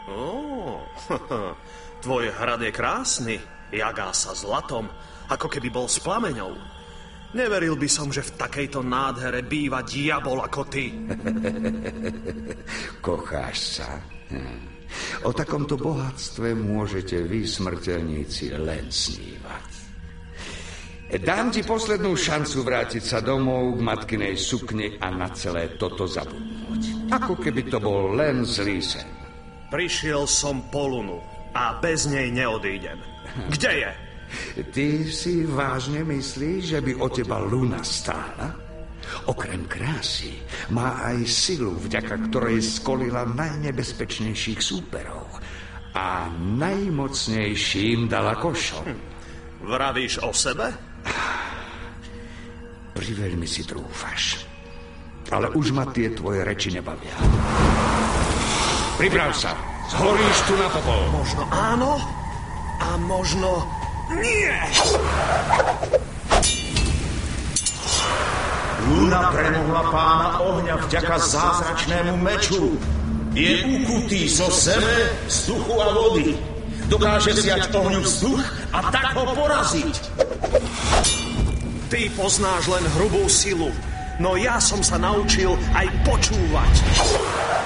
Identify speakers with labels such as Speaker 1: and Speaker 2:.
Speaker 1: Tvoj hrad je krásny, jagá sa zlatom, ako keby bol s plameňou. Neveril by som, že v takejto nádhere býva diabol ako ty.
Speaker 2: Kocháš sa? O takomto bohatstve môžete vy, smrteľníci, len snívať. Dám ti poslednú šancu vrátiť sa domov k matkinej sukni a na celé toto zabudnúť. Ako keby to bol len zlý sen.
Speaker 1: Prišiel som po Lunu a bez nej neodídem. Kde je?
Speaker 2: Ty si vážne myslíš, že by o teba Luna stála? Okrem krásy má aj silu, vďaka ktorej skolila najnebezpečnejších súperov a najmocnejším dala košom.
Speaker 1: Vravíš o sebe?
Speaker 2: Priveľmi si trúfaš. Ale už ma tie tvoje reči nebavia. Priprav sa, zhoríš tu na popol.
Speaker 1: Možno áno a možno nie.
Speaker 3: Luna premohla pána ohňa vďaka zázračnému meču. Je ukutý zo zeme, vzduchu a vody. Dokáže vziať ohňu vzduch a tak ho poraziť.
Speaker 1: Ty poznáš len hrubú silu, no ja som sa naučil aj počúvať.